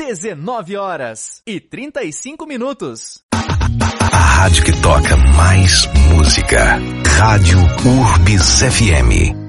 19h35. A rádio que toca mais música. Rádio Urbis FM.